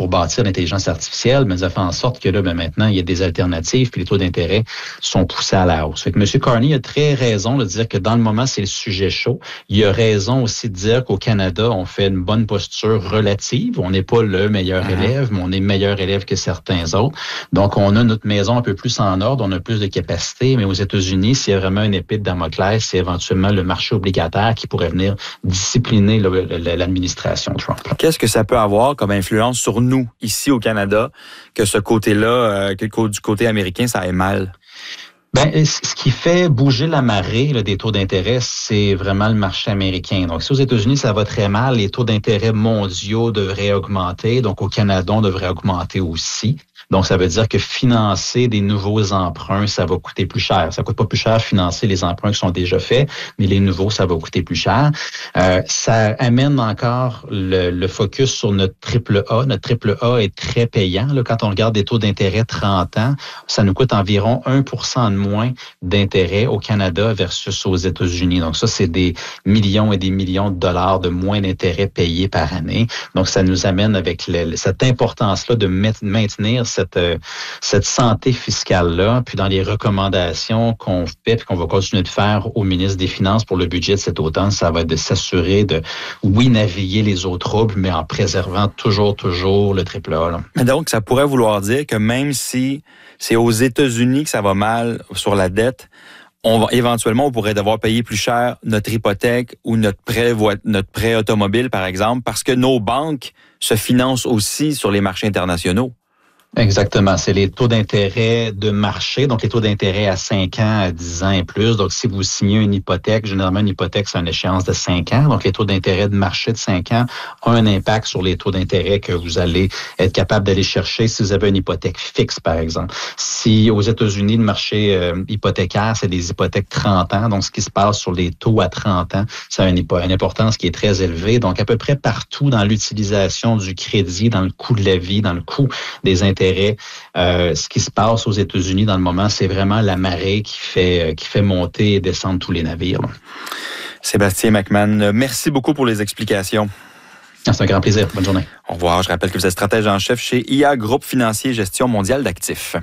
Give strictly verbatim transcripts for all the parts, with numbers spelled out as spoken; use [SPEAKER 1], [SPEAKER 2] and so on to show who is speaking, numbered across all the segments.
[SPEAKER 1] pour bâtir l'intelligence artificielle, mais ça fait en sorte que là, ben, maintenant, il y a des alternatives, puis les taux d'intérêt sont poussés à la hausse. Fait que M. Carney a très raison de dire que dans le moment, c'est le sujet chaud. Il a raison aussi de dire qu'au Canada, on fait une bonne posture relative. On n'est pas le meilleur mm-hmm. élève, mais on est meilleur élève que certains autres. Donc, on a notre maison un peu plus en ordre, on a plus de capacité, mais aux États-Unis, s'il y a vraiment une épée de Damoclès, c'est éventuellement le marché obligataire qui pourrait venir discipliner le, le, l'administration Trump.
[SPEAKER 2] Qu'est-ce que ça peut avoir comme influence sur nous, ici au Canada, que ce côté-là, euh, que du côté américain, ça aille mal?
[SPEAKER 1] Ben, ce qui fait bouger la marée là, des taux d'intérêt, c'est vraiment le marché américain. Donc, si aux États-Unis, ça va très mal, les taux d'intérêt mondiaux devraient augmenter. Donc, au Canada, on devrait augmenter aussi. Donc, ça veut dire que financer des nouveaux emprunts, ça va coûter plus cher. Ça coûte pas plus cher financer les emprunts qui sont déjà faits, mais les nouveaux, ça va coûter plus cher. Euh, ça amène encore le, le focus sur notre triple A. Notre triple A est très payant. Là, quand on regarde des taux d'intérêt trente ans, ça nous coûte environ un pour cent de moins d'intérêt au Canada versus aux États-Unis. Donc, ça, c'est des millions et des millions de dollars de moins d'intérêt payés par année. Donc, ça nous amène avec le, cette importance-là de maintenir cette Cette, cette santé fiscale-là, puis dans les recommandations qu'on fait et qu'on va continuer de faire au ministre des Finances pour le budget de cet automne, ça va être de s'assurer de, oui, naviguer les eaux troubles, mais en préservant toujours, toujours le triple A. Là.
[SPEAKER 2] Mais donc, ça pourrait vouloir dire que même si c'est aux États-Unis que ça va mal sur la dette, on va, éventuellement, on pourrait devoir payer plus cher notre hypothèque ou notre prêt, notre prêt automobile, par exemple, parce que nos banques se financent aussi sur les marchés internationaux.
[SPEAKER 1] Exactement. C'est les taux d'intérêt de marché, donc les taux d'intérêt à cinq ans, à dix ans et plus. Donc, si vous signez une hypothèque, généralement, une hypothèque, c'est une échéance de cinq ans. Donc, les taux d'intérêt de marché de cinq ans ont un impact sur les taux d'intérêt que vous allez être capable d'aller chercher si vous avez une hypothèque fixe, par exemple. Si aux États-Unis, le marché euh, hypothécaire, c'est des hypothèques trente ans. Donc, ce qui se passe sur les taux à trente ans, ça a une, une importance qui est très élevée. Donc, à peu près partout dans l'utilisation du crédit, dans le coût de la vie, dans le coût des intérêts, Euh, ce qui se passe aux États-Unis dans le moment, c'est vraiment la marée qui fait, qui fait monter et descendre tous les navires. Là.
[SPEAKER 2] Sébastien McMahon, merci beaucoup pour les explications.
[SPEAKER 1] C'est un grand plaisir. Bonne journée.
[SPEAKER 2] Au revoir. Je rappelle que vous êtes stratège en chef chez I A Groupe Financier Gestion Mondiale d'Actifs.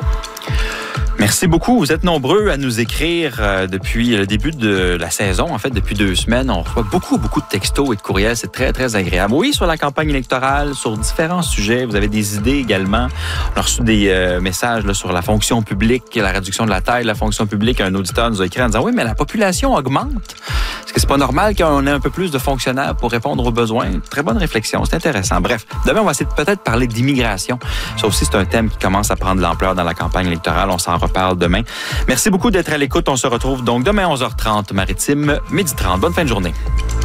[SPEAKER 2] Merci beaucoup. Vous êtes nombreux à nous écrire euh, depuis le début de la saison. En fait, depuis deux semaines, on reçoit beaucoup, beaucoup de textos et de courriels. C'est très, très agréable. Oui, sur la campagne électorale, sur différents sujets. Vous avez des idées également. On a reçu des euh, messages là, sur la fonction publique, la réduction de la taille de la fonction publique. Un auditeur nous a écrit en disant « Oui, mais la population augmente. Est-ce que c'est pas normal qu'on ait un peu plus de fonctionnaires pour répondre aux besoins? » Très bonne réflexion. C'est intéressant. Bref, demain, on va essayer de peut-être parler d'immigration. Ça aussi, c'est un thème qui commence à prendre de l'ampleur dans la campagne électorale. On s'en reparle demain. Merci beaucoup d'être à l'écoute. On se retrouve donc demain onze heures trente maritime, midi trente. Bonne fin de journée.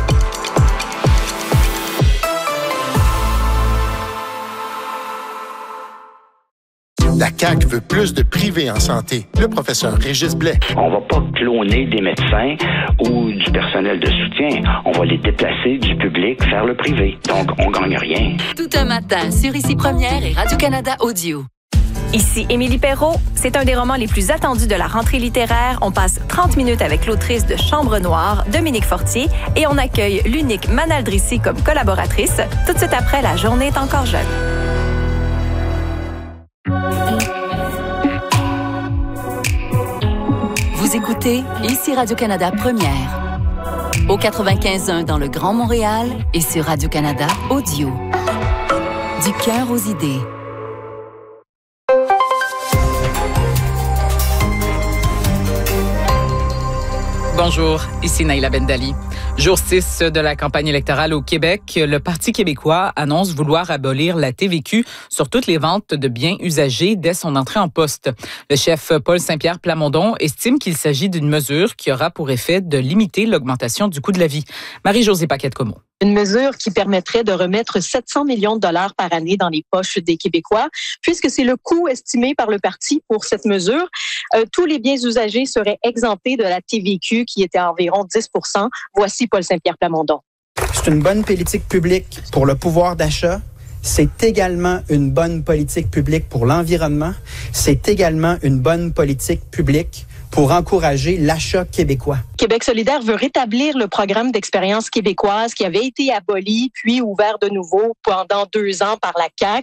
[SPEAKER 3] La C A Q veut plus de privé en santé. Le professeur Régis Blais.
[SPEAKER 4] On va pas cloner des médecins ou du personnel de soutien. On va les déplacer du public vers le privé. Donc, on gagne rien.
[SPEAKER 5] Tout un matin sur Ici Première et Radio-Canada Audio.
[SPEAKER 6] Ici Émilie Perrault. C'est un des romans les plus attendus de la rentrée littéraire. On passe trente minutes avec l'autrice de Chambre Noire, Dominique Fortier, et on accueille l'unique Manal Drissi comme collaboratrice. Tout de suite après, La journée est encore jeune.
[SPEAKER 5] Vous écoutez Ici Radio-Canada Première. Au quatre-vingt-quinze point un dans le Grand Montréal et sur Radio-Canada Audio. Du cœur aux idées.
[SPEAKER 7] Bonjour, ici Naïla Bendali. Jour six de la campagne électorale au Québec, le Parti québécois annonce vouloir abolir la T V Q sur toutes les ventes de biens usagés dès son entrée en poste. Le chef Paul Saint-Pierre Plamondon estime qu'il s'agit d'une mesure qui aura pour effet de limiter l'augmentation du coût de la vie. Marie-Josée Paquette-Comeau.
[SPEAKER 8] Une mesure qui permettrait de remettre sept cents millions de dollars par année dans les poches des Québécois, puisque c'est le coût estimé par le parti pour cette mesure. Euh, tous les biens usagés seraient exemptés de la T V Q, qui était à environ dix pour cent. Voici Paul Saint-Pierre Plamondon.
[SPEAKER 9] C'est une bonne politique publique pour le pouvoir d'achat. C'est également une bonne politique publique pour l'environnement. C'est également une bonne politique publique pour encourager l'achat québécois.
[SPEAKER 8] Québec solidaire veut rétablir le programme d'expérience québécoise qui avait été aboli puis ouvert de nouveau pendant deux ans par la C A Q.